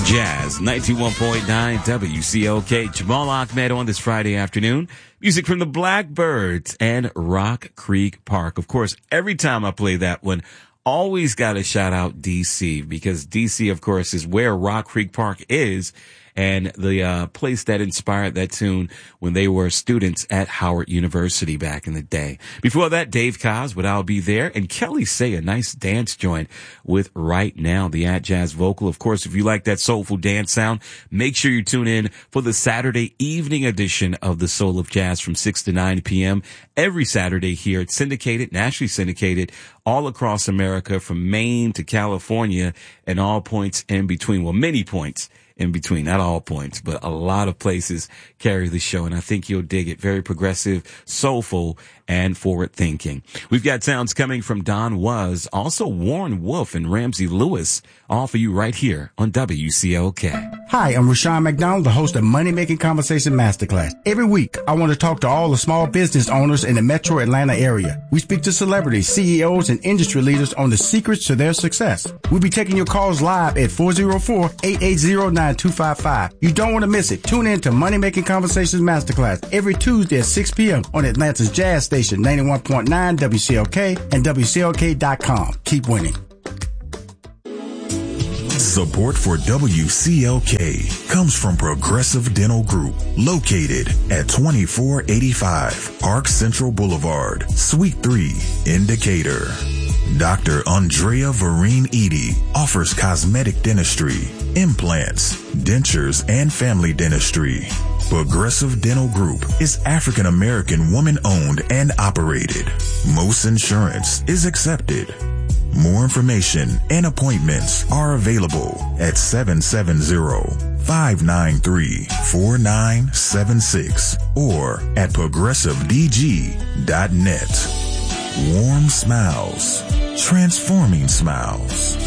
Jazz 91.9 WCOK. Jamal Ahmed on this Friday afternoon. Music from the Blackbirds and Rock Creek Park. Of course, every time I play that one, always got to shout out DC, because DC, of course, is where Rock Creek Park is, and the place that inspired that tune when they were students at Howard University back in the day. Before that, Dave Koz with I'll Be There, and Kelly Say, a nice dance joint with Right Now, the At Jazz vocal. Of course, if you like that soulful dance sound, make sure you tune in for the Saturday evening edition of the Soul of Jazz from 6 to 9 p.m. every Saturday here. It's syndicated, nationally syndicated, all across America, from Maine to California and all points in between. Well, many points in between, not all points, but a lot of places carry the show, and I think you'll dig it. Very progressive, soulful, and forward-thinking. We've got sounds coming from Don Was, also Warren Wolf and Ramsey Lewis, all for you right here on WCOK. Hi, I'm Rashawn McDonald, the host of Money Making Conversation Masterclass. Every week, I want to talk to all the small business owners in the metro Atlanta area. We speak to celebrities, CEOs, and industry leaders on the secrets to their success. We'll be taking your calls live at 404-880-9255. You don't want to miss it. Tune in to Money Making Conversations Masterclass every Tuesday at 6 p.m. on Atlanta's Jazz Station 91.9 WCOK and WCOK.com. Keep winning. Support for WCLK comes from Progressive Dental Group, located at 2485 Park Central Boulevard, Suite 3, in Decatur. Dr. Andrea Vereen Edie offers cosmetic dentistry, implants, dentures, and family dentistry. Progressive Dental Group is African American woman-owned and operated. Most insurance is accepted. More information and appointments are available at 770-593-4976 or at progressivedg.net. Warm smiles, transforming smiles.